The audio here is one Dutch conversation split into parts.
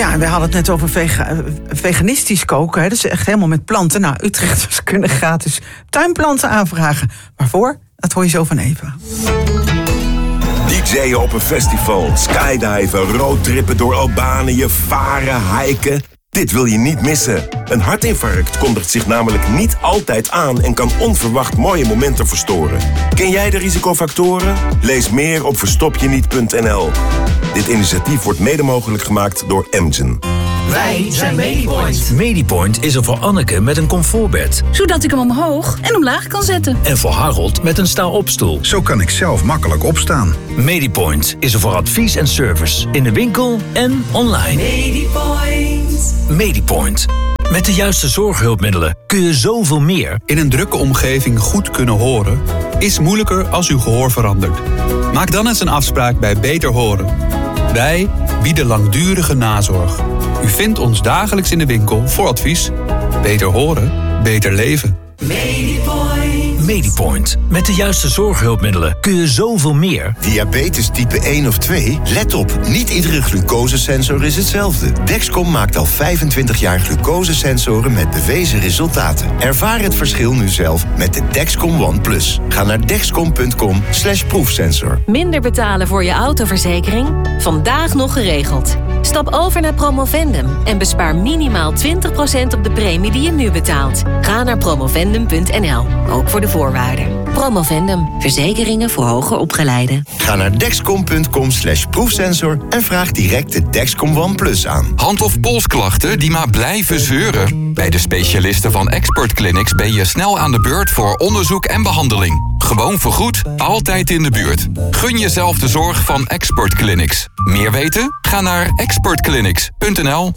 Ja, en we hadden het net over veganistisch koken. Hè? Dus echt helemaal met planten. Nou, Utrechters kunnen gratis tuinplanten aanvragen. Waarvoor? Dat hoor je zo van Eva. DJ'en op een festival, skydiven, roadtrippen door Albanië, varen, hiken. Dit wil je niet missen. Een hartinfarct kondigt zich namelijk niet altijd aan en kan onverwacht mooie momenten verstoren. Ken jij de risicofactoren? Lees meer op verstopjeniet.nl. Dit initiatief wordt mede mogelijk gemaakt door Amgen. Wij zijn Medipoint. Medipoint is er voor Anneke met een comfortbed. Zodat ik hem omhoog en omlaag kan zetten. En voor Harold met een sta-opstoel. Zo kan ik zelf makkelijk opstaan. Medipoint is er voor advies en service. In de winkel en online. Medipoint. Medipoint. Met de juiste zorghulpmiddelen kun je zoveel meer. In een drukke omgeving goed kunnen horen is moeilijker als uw gehoor verandert. Maak dan eens een afspraak bij Beter Horen. Wij bieden langdurige nazorg. U vindt ons dagelijks in de winkel voor advies. Beter horen, beter leven. Medipoint. Met de juiste zorghulpmiddelen kun je zoveel meer. Diabetes type 1 of 2? Let op, niet iedere glucosesensor is hetzelfde. Dexcom maakt al 25 jaar glucosesensoren met bewezen resultaten. Ervaar het verschil nu zelf met de Dexcom One Plus. Ga naar dexcom.com/proefsensor. Minder betalen voor je autoverzekering? Vandaag nog geregeld. Stap over naar Promovendum en bespaar minimaal 20% op de premie die je nu betaalt. Ga naar promovendum.nl, ook voor de voorwaarden. Promovendum, verzekeringen voor hoger opgeleiden. Ga naar dexcom.com/proefsensor en vraag direct de Dexcom One Plus aan. Hand- of polsklachten die maar blijven zeuren? Bij de specialisten van Expert Clinics ben je snel aan de beurt voor onderzoek en behandeling. Gewoon vergoed, altijd in de buurt. Gun jezelf de zorg van Expert Clinics. Meer weten? Ga naar expertclinics.nl.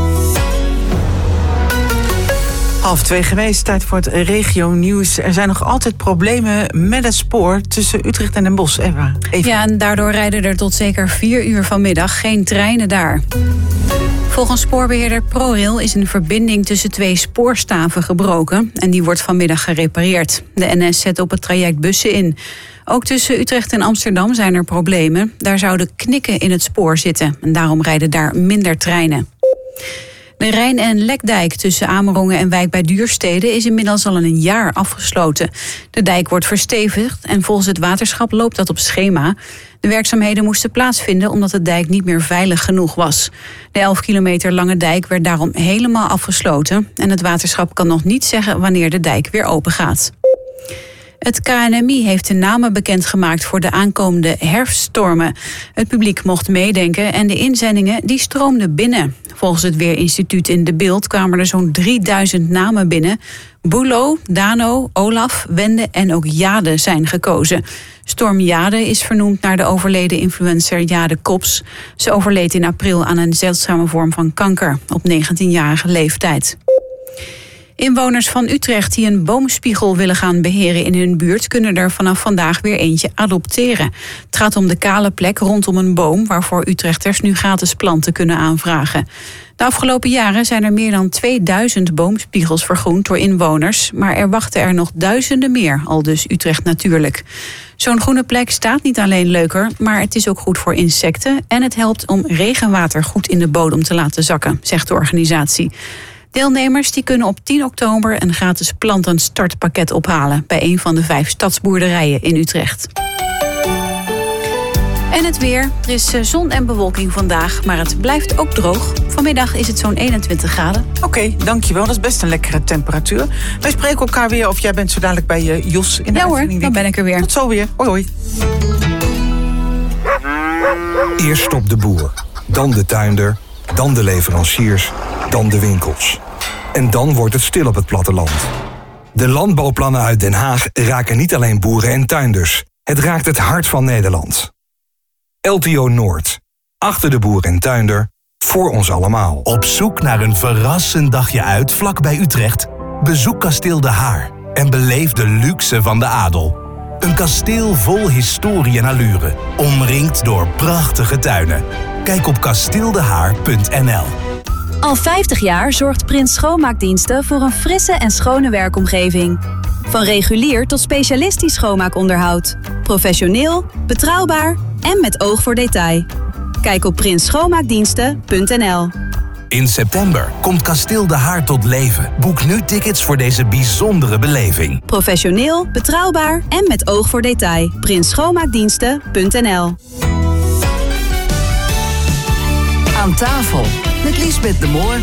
1:30 geweest, tijd voor het regio-nieuws. Er zijn nog altijd problemen met het spoor tussen Utrecht en Den Bosch. Eva. Ja, en daardoor rijden er tot zeker 4 uur vanmiddag geen treinen daar. Volgens spoorbeheerder ProRail is een verbinding tussen 2 spoorstaven gebroken en die wordt vanmiddag gerepareerd. De NS zet op het traject bussen in. Ook tussen Utrecht en Amsterdam zijn er problemen. Daar zouden knikken in het spoor zitten en daarom rijden daar minder treinen. De Rijn- en Lekdijk tussen Amerongen en Wijk bij Duurstede is inmiddels al een jaar afgesloten. De dijk wordt verstevigd en volgens het waterschap loopt dat op schema. De werkzaamheden moesten plaatsvinden omdat de dijk niet meer veilig genoeg was. De 11 kilometer lange dijk werd daarom helemaal afgesloten en het waterschap kan nog niet zeggen wanneer de dijk weer open gaat. Het KNMI heeft de namen bekendgemaakt voor de aankomende herfststormen. Het publiek mocht meedenken en de inzendingen die stroomden binnen. Volgens het Weerinstituut in De Beeld kwamen er zo'n 3000 namen binnen. Boelo, Dano, Olaf, Wende en ook Jade zijn gekozen. Storm Jade is vernoemd naar de overleden influencer Jade Kops. Ze overleed in april aan een zeldzame vorm van kanker op 19-jarige leeftijd. Inwoners van Utrecht die een boomspiegel willen gaan beheren in hun buurt kunnen er vanaf vandaag weer eentje adopteren. Het gaat om de kale plek rondom een boom waarvoor Utrechters nu gratis planten kunnen aanvragen. De afgelopen jaren zijn er meer dan 2000 boomspiegels vergroend door inwoners, maar er wachten er nog duizenden meer, aldus Utrecht Natuurlijk. Zo'n groene plek staat niet alleen leuker, maar het is ook goed voor insecten en het helpt om regenwater goed in de bodem te laten zakken, zegt de organisatie. Deelnemers die kunnen op 10 oktober een gratis plantenstartpakket ophalen bij een van de 5 stadsboerderijen in Utrecht. En het weer. Er is zon en bewolking vandaag, maar het blijft ook droog. Vanmiddag is het zo'n 21 graden. Oké, dankjewel. Dat is best een lekkere temperatuur. Wij spreken elkaar weer of jij bent zo dadelijk bij Jos in de uitzending. Ja hoor, dan ben ik er weer. Tot zo weer. Hoi hoi. Eerst stopt de boer, dan de tuinder, dan de leveranciers, dan de winkels. En dan wordt het stil op het platteland. De landbouwplannen uit Den Haag raken niet alleen boeren en tuinders. Het raakt het hart van Nederland. LTO Noord. Achter de boer en tuinder. Voor ons allemaal. Op zoek naar een verrassend dagje uit vlakbij Utrecht? Bezoek Kasteel De Haar en beleef de luxe van de adel. Een kasteel vol historie en allure, omringd door prachtige tuinen. Kijk op kasteeldehaar.nl. Al 50 jaar zorgt Prins Schoonmaakdiensten voor een frisse en schone werkomgeving. Van regulier tot specialistisch schoonmaakonderhoud. Professioneel, betrouwbaar en met oog voor detail. Kijk op prinsschoonmaakdiensten.nl. In september komt Kasteel de Haar tot leven. Boek nu tickets voor deze bijzondere beleving. Professioneel, betrouwbaar en met oog voor detail. prinsschoonmaakdiensten.nl. Aan tafel met Liesbeth de Moor.